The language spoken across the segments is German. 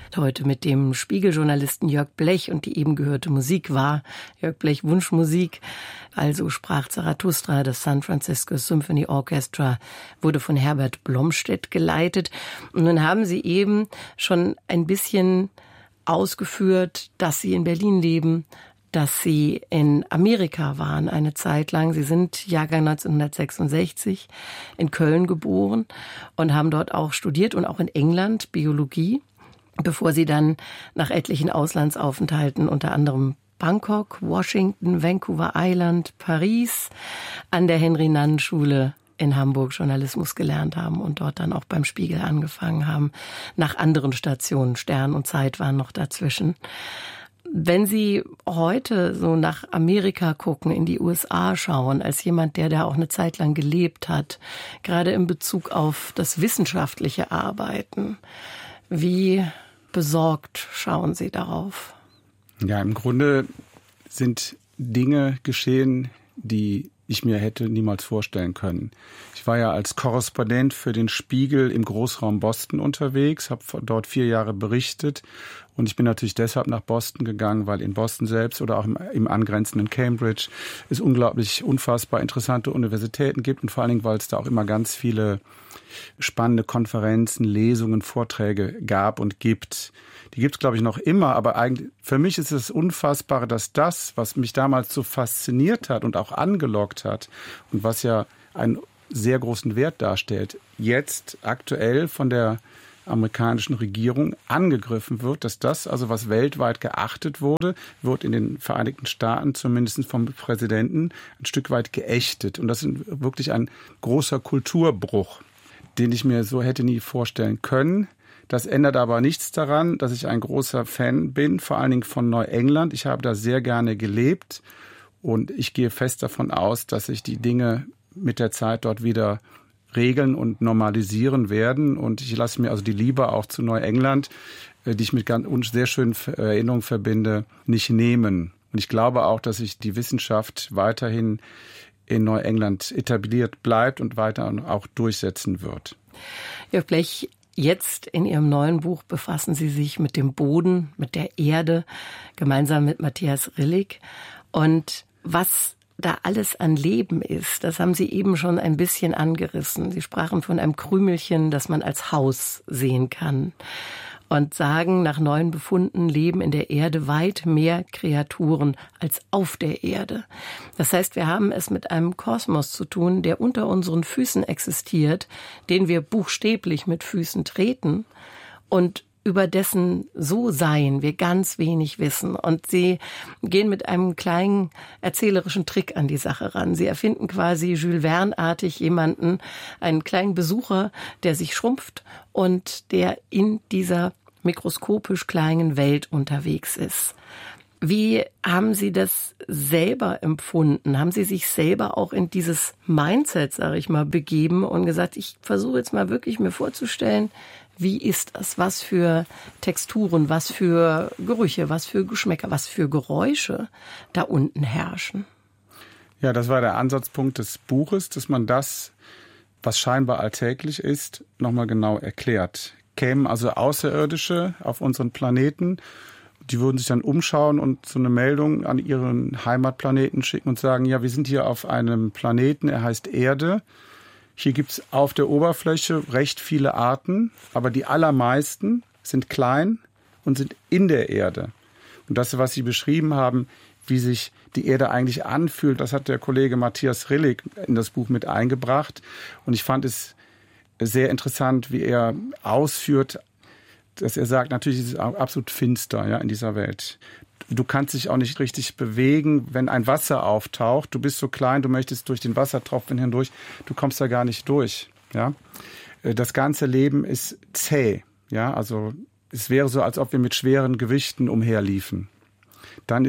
Heute mit dem Spiegeljournalisten Jörg Blech, und die eben gehörte Musik war Jörg Blech Wunschmusik. Also sprach Zarathustra, das San Francisco Symphony Orchestra, wurde von Herbert Blomstedt geleitet. Und nun haben Sie eben schon ein bisschen ausgeführt, dass Sie in Berlin leben, dass Sie in Amerika waren eine Zeit lang. Sie sind Jahrgang 1966 in Köln geboren und haben dort auch studiert und auch in England Biologie, bevor Sie dann nach etlichen Auslandsaufenthalten, unter anderem Bangkok, Washington, Vancouver Island, Paris, an der Henry-Nannen-Schule in Hamburg Journalismus gelernt haben und dort dann auch beim Spiegel angefangen haben, nach anderen Stationen. Stern und Zeit waren noch dazwischen. Wenn Sie heute so nach Amerika gucken, in die USA schauen, als jemand, der da auch eine Zeit lang gelebt hat, gerade in Bezug auf das wissenschaftliche Arbeiten, wie besorgt schauen Sie darauf? Ja, im Grunde sind Dinge geschehen, die ich mir hätte niemals vorstellen können. Ich war ja als Korrespondent für den Spiegel im Großraum Boston unterwegs, habe dort 4 Jahre berichtet und ich bin natürlich deshalb nach Boston gegangen, weil in Boston selbst oder auch im angrenzenden Cambridge es unglaublich unfassbar interessante Universitäten gibt und vor allen Dingen, weil es da auch immer ganz viele spannende Konferenzen, Lesungen, Vorträge gab und gibt. Die gibt es, glaube ich, noch immer, aber eigentlich für mich ist es Unfassbare, dass das, was mich damals so fasziniert hat und auch angelockt hat und was ja einen sehr großen Wert darstellt, jetzt aktuell von der amerikanischen Regierung angegriffen wird, dass das, also was weltweit geachtet wurde, wird in den Vereinigten Staaten zumindest vom Präsidenten ein Stück weit geächtet. Und das ist wirklich ein großer Kulturbruch, den ich mir so hätte nie vorstellen können. Das ändert aber nichts daran, dass ich ein großer Fan bin, vor allen Dingen von Neuengland. Ich habe da sehr gerne gelebt und ich gehe fest davon aus, dass sich die Dinge mit der Zeit dort wieder regeln und normalisieren werden. Und ich lasse mir also die Liebe auch zu Neuengland, die ich mit ganz sehr schönen Erinnerungen verbinde, nicht nehmen. Und ich glaube auch, dass sich die Wissenschaft weiterhin in Neuengland etabliert bleibt und weiter auch durchsetzen wird. Jörg Blech, jetzt in Ihrem neuen Buch befassen Sie sich mit dem Boden, mit der Erde, gemeinsam mit Matthias Rillig. Und was da alles an Leben ist, das haben Sie eben schon ein bisschen angerissen. Sie sprachen von einem Krümelchen, das man als Haus sehen kann. Und sagen, nach neuen Befunden leben in der Erde weit mehr Kreaturen als auf der Erde. Das heißt, wir haben es mit einem Kosmos zu tun, der unter unseren Füßen existiert, den wir buchstäblich mit Füßen treten und über dessen So-Sein wir ganz wenig wissen. Und Sie gehen mit einem kleinen erzählerischen Trick an die Sache ran. Sie erfinden quasi Jules Verne-artig jemanden, einen kleinen Besucher, der sich schrumpft und der in dieser mikroskopisch kleinen Welt unterwegs ist. Wie haben Sie das selber empfunden? Haben Sie sich selber auch in dieses Mindset, sage ich mal, begeben und gesagt, ich versuche jetzt mal wirklich mir vorzustellen, wie ist das? Was für Texturen, was für Gerüche, was für Geschmäcker, was für Geräusche da unten herrschen? Ja, das war der Ansatzpunkt des Buches, dass man das, was scheinbar alltäglich ist, nochmal genau erklärt. Kämen also Außerirdische auf unseren Planeten, die würden sich dann umschauen und so eine Meldung an ihren Heimatplaneten schicken und sagen, ja, wir sind hier auf einem Planeten, er heißt Erde. Hier gibt es auf der Oberfläche recht viele Arten, aber die allermeisten sind klein und sind in der Erde. Und das, was Sie beschrieben haben, wie sich die Erde eigentlich anfühlt, das hat der Kollege Matthias Rillig in das Buch mit eingebracht. Und ich fand es sehr interessant, wie er ausführt, dass er sagt, natürlich ist es absolut finster, ja, in dieser Welt. Du kannst dich auch nicht richtig bewegen, wenn ein Wasser auftaucht. Du bist so klein, du möchtest durch den Wassertropfen hindurch, du kommst da gar nicht durch. Ja? Das ganze Leben ist zäh. Ja? Also es wäre so, als ob wir mit schweren Gewichten umherliefen. Dann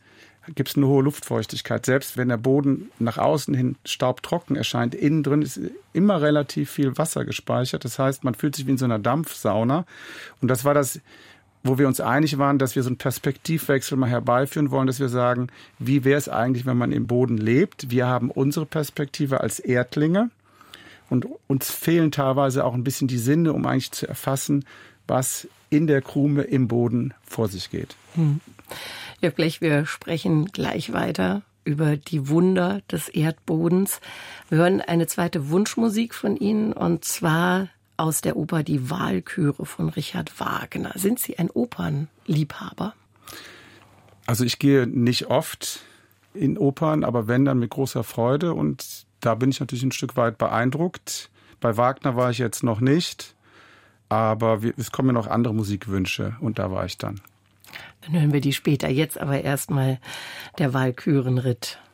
gibt es eine hohe Luftfeuchtigkeit. Selbst wenn der Boden nach außen hin staubtrocken erscheint, innen drin ist immer relativ viel Wasser gespeichert. Das heißt, man fühlt sich wie in so einer Dampfsauna. Und das war das, wo wir uns einig waren, dass wir so einen Perspektivwechsel mal herbeiführen wollen, dass wir sagen, wie wäre es eigentlich, wenn man im Boden lebt? Wir haben unsere Perspektive als Erdlinge und uns fehlen teilweise auch ein bisschen die Sinne, um eigentlich zu erfassen, was in der Krume im Boden vor sich geht. Jörg Blech, wir sprechen gleich weiter über die Wunder des Erdbodens. Wir hören eine zweite Wunschmusik von Ihnen, und zwar aus der Oper Die Walküre von Richard Wagner. Sind Sie ein Opernliebhaber? Also ich gehe nicht oft in Opern, aber wenn, dann mit großer Freude. Und da bin ich natürlich ein Stück weit beeindruckt. Bei Wagner war ich jetzt noch nicht, aber es kommen ja noch andere Musikwünsche und da war ich dann. Dann hören wir die später. Jetzt aber erstmal der Walkürenritt.